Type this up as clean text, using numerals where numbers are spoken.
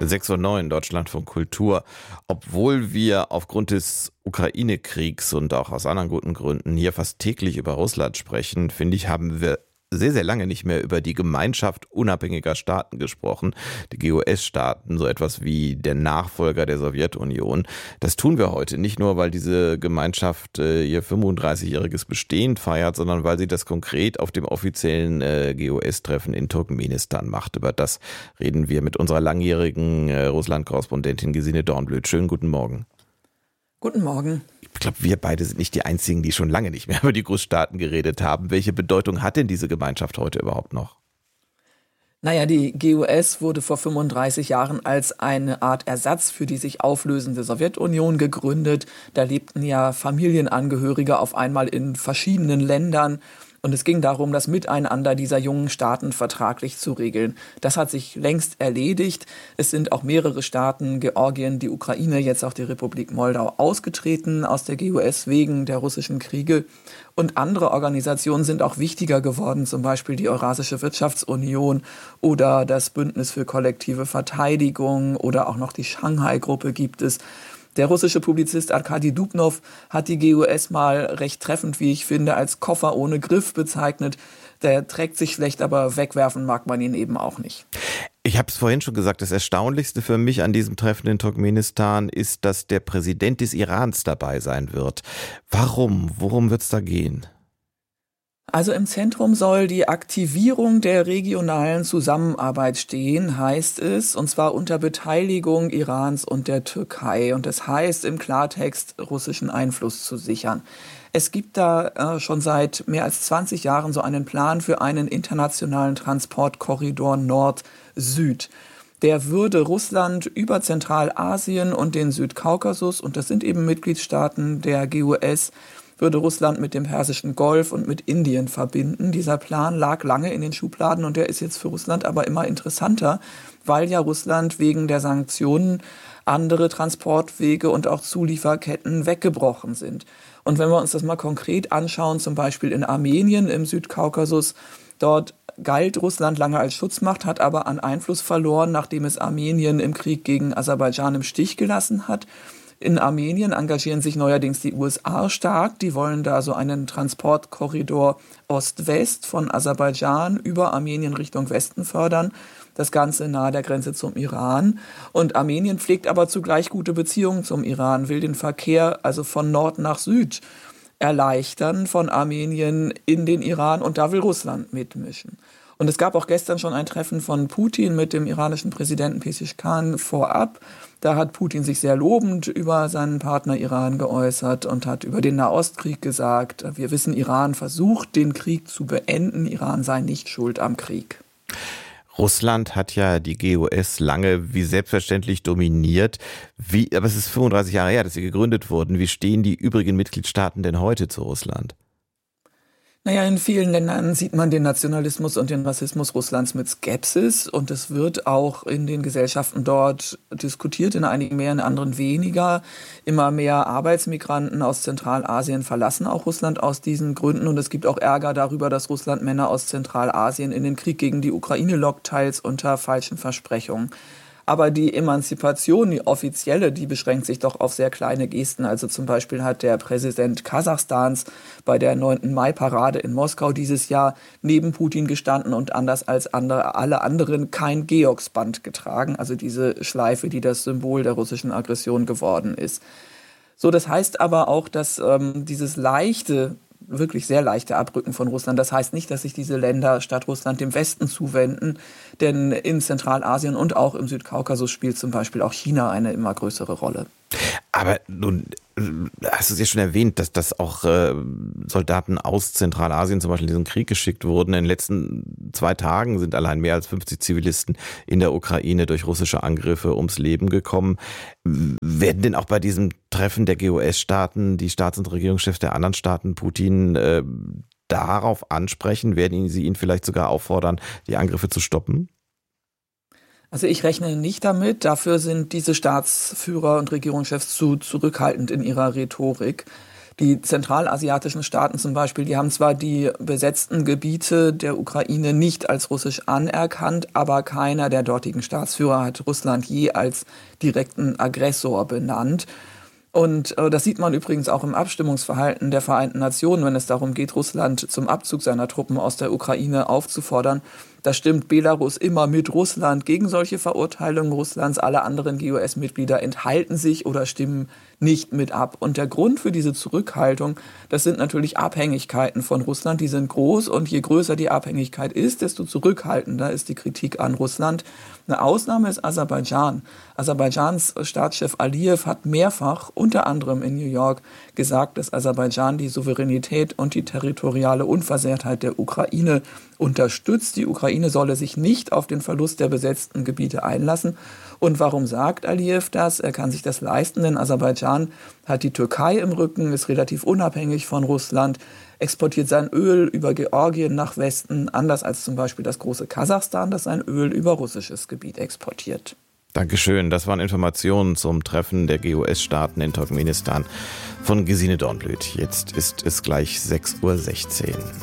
6:09 Deutschlandfunk Kultur. Obwohl wir aufgrund des Ukraine-Kriegs und auch aus anderen guten Gründen hier fast täglich über Russland sprechen, finde ich, haben wir sehr, sehr lange nicht mehr über die Gemeinschaft unabhängiger Staaten gesprochen, die GUS-Staaten, so etwas wie der Nachfolger der Sowjetunion. Das tun wir heute nicht nur, weil diese Gemeinschaft ihr 35-jähriges Bestehen feiert, sondern weil sie das konkret auf dem offiziellen GUS-Treffen in Turkmenistan macht. Über das reden wir mit unserer langjährigen Russland-Korrespondentin Gesine Dornblüt. Schönen guten Morgen. Guten Morgen. Ich glaube, wir beide sind nicht die Einzigen, die schon lange nicht mehr über die Großstaaten geredet haben. Welche Bedeutung hat denn diese Gemeinschaft heute überhaupt noch? Naja, die GUS wurde vor 35 Jahren als eine Art Ersatz für die sich auflösende Sowjetunion gegründet. Da lebten ja Familienangehörige auf einmal in verschiedenen Ländern. Und es ging darum, das Miteinander dieser jungen Staaten vertraglich zu regeln. Das hat sich längst erledigt. Es sind auch mehrere Staaten, Georgien, die Ukraine, jetzt auch die Republik Moldau, ausgetreten aus der GUS wegen der russischen Kriege. Und andere Organisationen sind auch wichtiger geworden, zum Beispiel die Eurasische Wirtschaftsunion oder das Bündnis für kollektive Verteidigung oder auch noch die Shanghai-Gruppe gibt es. Der russische Publizist Arkadi Dubnow hat die GUS mal recht treffend, wie ich finde, als Koffer ohne Griff bezeichnet. Der trägt sich schlecht, aber wegwerfen mag man ihn eben auch nicht. Ich habe es vorhin schon gesagt, das Erstaunlichste für mich an diesem Treffen in Turkmenistan ist, dass der Präsident des Irans dabei sein wird. Warum? Worum wird es da gehen? Also im Zentrum soll die Aktivierung der regionalen Zusammenarbeit stehen, heißt es, und zwar unter Beteiligung Irans und der Türkei. Und das heißt im Klartext, russischen Einfluss zu sichern. Es gibt da schon seit mehr als 20 Jahren so einen Plan für einen internationalen Transportkorridor Nord-Süd. Der würde Russland über Zentralasien und den Südkaukasus, und das sind eben Mitgliedstaaten der GUS, würde Russland mit dem Persischen Golf und mit Indien verbinden. Dieser Plan lag lange in den Schubladen und der ist jetzt für Russland aber immer interessanter, weil ja Russland wegen der Sanktionen andere Transportwege und auch Zulieferketten weggebrochen sind. Und wenn wir uns das mal konkret anschauen, zum Beispiel in Armenien im Südkaukasus, dort galt Russland lange als Schutzmacht, hat aber an Einfluss verloren, nachdem es Armenien im Krieg gegen Aserbaidschan im Stich gelassen hat. In Armenien engagieren sich neuerdings die USA stark. Die wollen da so einen Transportkorridor Ost-West von Aserbaidschan über Armenien Richtung Westen fördern. Das Ganze nahe der Grenze zum Iran. Und Armenien pflegt aber zugleich gute Beziehungen zum Iran, will den Verkehr also von Nord nach Süd erleichtern, von Armenien in den Iran. Und da will Russland mitmischen. Und es gab auch gestern schon ein Treffen von Putin mit dem iranischen Präsidenten Pezeshkian vorab. Da hat Putin sich sehr lobend über seinen Partner Iran geäußert und hat über den Nahostkrieg gesagt, wir wissen, Iran versucht, den Krieg zu beenden. Iran sei nicht schuld am Krieg. Russland hat ja die GUS lange wie selbstverständlich dominiert. Aber es ist 35 Jahre her, dass sie gegründet wurden. Wie stehen die übrigen Mitgliedstaaten denn heute zu Russland? Naja, in vielen Ländern sieht man den Nationalismus und den Rassismus Russlands mit Skepsis und es wird auch in den Gesellschaften dort diskutiert, in einigen mehr, in anderen weniger. Immer mehr Arbeitsmigranten aus Zentralasien verlassen auch Russland aus diesen Gründen und es gibt auch Ärger darüber, dass Russland Männer aus Zentralasien in den Krieg gegen die Ukraine lockt, teils unter falschen Versprechungen. Aber die Emanzipation, die offizielle, die beschränkt sich doch auf sehr kleine Gesten. Also zum Beispiel hat der Präsident Kasachstans bei der 9. Mai-Parade in Moskau dieses Jahr neben Putin gestanden und anders als alle anderen kein Georgsband getragen. Also diese Schleife, die das Symbol der russischen Aggression geworden ist. So, das heißt aber auch, dass dieses wirklich sehr leichte Abrücken von Russland. Das heißt nicht, dass sich diese Länder statt Russland dem Westen zuwenden, denn in Zentralasien und auch im Südkaukasus spielt zum Beispiel auch China eine immer größere Rolle. Aber nun hast du es ja schon erwähnt, dass auch Soldaten aus Zentralasien zum Beispiel in diesen Krieg geschickt wurden. In den letzten 2 Tagen sind allein mehr als 50 Zivilisten in der Ukraine durch russische Angriffe ums Leben gekommen. Werden denn auch bei diesem Treffen der GUS-Staaten die Staats- und Regierungschefs der anderen Staaten Putin darauf ansprechen? Werden sie ihn vielleicht sogar auffordern, die Angriffe zu stoppen? Also ich rechne nicht damit. Dafür sind diese Staatsführer und Regierungschefs zu zurückhaltend in ihrer Rhetorik. Die zentralasiatischen Staaten zum Beispiel, die haben zwar die besetzten Gebiete der Ukraine nicht als russisch anerkannt, aber keiner der dortigen Staatsführer hat Russland je als direkten Aggressor benannt. Und das sieht man übrigens auch im Abstimmungsverhalten der Vereinten Nationen, wenn es darum geht, Russland zum Abzug seiner Truppen aus der Ukraine aufzufordern. Da stimmt Belarus immer mit Russland gegen solche Verurteilungen Russlands. Alle anderen GOS-Mitglieder enthalten sich oder stimmen nicht mit ab. Und der Grund für diese Zurückhaltung, das sind natürlich Abhängigkeiten von Russland. Die sind groß und je größer die Abhängigkeit ist, desto zurückhaltender ist die Kritik an Russland. Eine Ausnahme ist Aserbaidschan. Aserbaidschans Staatschef Aliyev hat mehrfach, unter anderem in New York, gesagt, dass Aserbaidschan die Souveränität und die territoriale Unversehrtheit der Ukraine unterstützt. Die Ukraine solle sich nicht auf den Verlust der besetzten Gebiete einlassen. Und warum sagt Aliyev das? Er kann sich das leisten, denn Aserbaidschan hat die Türkei im Rücken, ist relativ unabhängig von Russland, exportiert sein Öl über Georgien nach Westen, anders als zum Beispiel das große Kasachstan, das sein Öl über russisches Gebiet exportiert. Dankeschön. Das waren Informationen zum Treffen der GOS-Staaten in Turkmenistan von Gesine Dornblüt. Jetzt ist es gleich 6:16 Uhr.